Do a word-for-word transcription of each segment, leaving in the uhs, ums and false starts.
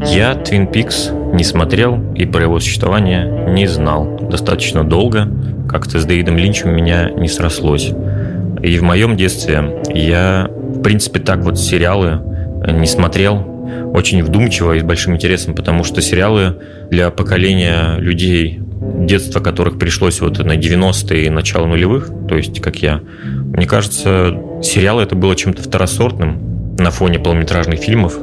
Я Twin Peaks не смотрел и про его существование не знал достаточно долго. Как-то с Дэвидом Линчем у меня не срослось. И в моем детстве я, в принципе, так вот сериалы не смотрел очень вдумчиво и с большим интересом, потому что сериалы для поколения людей, детство которых пришлось вот на девяностые и начало нулевых, то есть как я, мне кажется, сериалы это было чем-то второсортным на фоне полнометражных фильмов.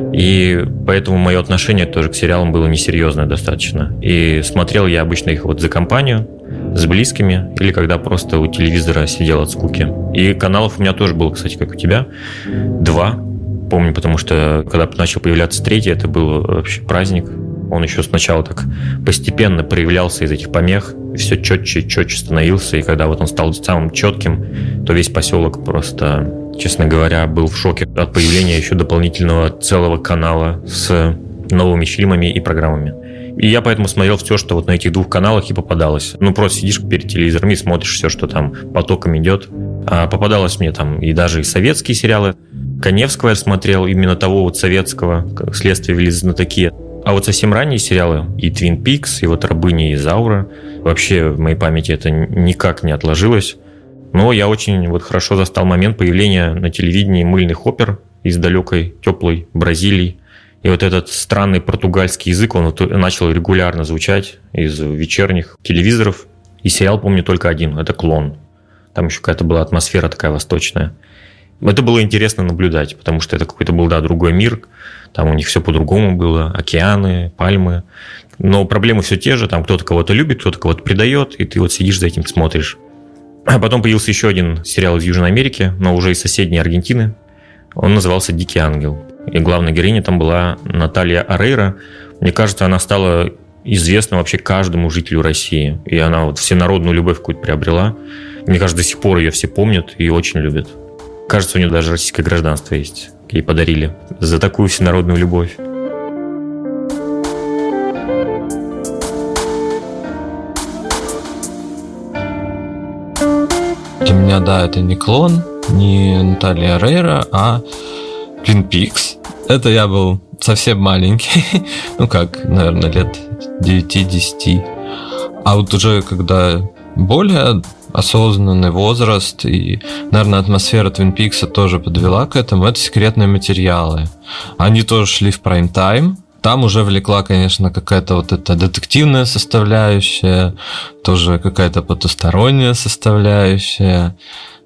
И поэтому мое отношение тоже к сериалам было несерьезное достаточно. И смотрел я обычно их вот за компанию, с близкими, или когда просто у телевизора сидел от скуки. И каналов у меня тоже было, кстати, как у тебя, два. Помню, потому что когда начал появляться третий, это был вообще праздник. Он еще сначала так постепенно проявлялся из этих помех, все четче и четче становился. И когда вот он стал самым четким, то весь поселок просто, честно говоря, был в шоке от появления еще дополнительного целого канала с новыми фильмами и программами. И я поэтому смотрел все, что вот на этих двух каналах и попадалось. Ну, просто сидишь перед телевизором и смотришь все, что там потоком идет. А попадалось мне там и даже и советские сериалы. Каневского я смотрел, именно того вот советского, как «Следствие вели знатоки». А вот совсем ранние сериалы, и Twin Peaks, и вот «Рабыня Изаура», вообще в моей памяти это никак не отложилось. Но я очень вот хорошо застал момент появления на телевидении мыльных опер из далекой, теплой Бразилии. И вот этот странный португальский язык, он вот начал регулярно звучать из вечерних телевизоров. И сериал помню только один, это «Клон». Там еще какая-то была атмосфера такая восточная. Это было интересно наблюдать, потому что это какой-то был, да, другой мир. Там у них все по-другому было, океаны, пальмы. Но проблемы все те же, там кто-то кого-то любит, кто-то кого-то предает, и ты вот сидишь за этим смотришь. А потом появился еще один сериал из Южной Америки, но уже из соседней Аргентины. Он назывался «Дикий ангел». И главной героиней там была Наталья Орейро. Мне кажется, она стала известна вообще каждому жителю России. И она вот всенародную любовь какую-то приобрела. Мне кажется, до сих пор ее все помнят и очень любят. Кажется, у нее даже российское гражданство есть. Ей подарили за такую всенародную любовь. Для меня, да, это не «Клон», не Наталья Орейро, а Twin Peaks. Это я был совсем маленький. Ну как, наверное, лет девять-десять. А вот уже когда более осознанный возраст и, наверное, атмосфера Twin Peaks тоже подвела к этому, это «Секретные материалы». Они тоже шли в прайм-тайм. Там уже влекла, конечно, какая-то вот эта детективная составляющая, тоже какая-то потусторонняя составляющая.